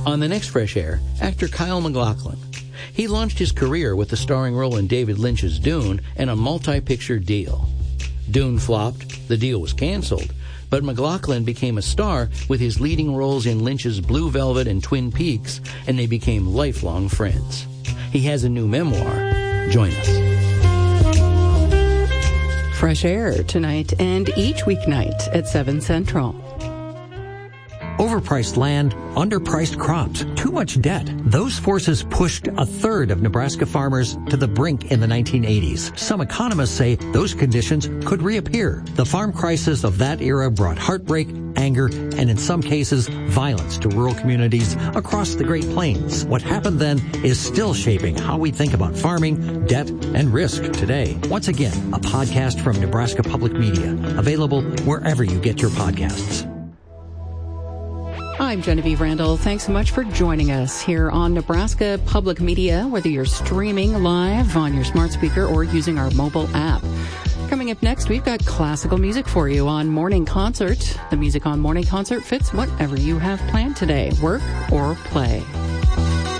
On the next Fresh Air, actor Kyle MacLachlan. He launched his career with the starring role in David Lynch's Dune and a multi-picture deal. Dune flopped, the deal was canceled, but MacLachlan became a star with his leading roles in Lynch's Blue Velvet and Twin Peaks, and they became lifelong friends. He has a new memoir. Join us. Fresh Air tonight and each weeknight at 7 Central. Overpriced land, underpriced crops, too much debt. Those forces pushed a third of Nebraska farmers to the brink in the 1980s. Some economists say those conditions could reappear. The farm crisis of that era brought heartbreak, anger, and in some cases, violence to rural communities across the Great Plains. What happened then is still shaping how we think about farming, debt, and risk today. Once again, a podcast from Nebraska Public Media, available wherever you get your podcasts. I'm Genevieve Randall. Thanks so much for joining us here on Nebraska Public Media, whether you're streaming live on your smart speaker or using our mobile app. Coming up next, we've got classical music for you on Morning Concert. The music on Morning Concert fits whatever you have planned today, work or play.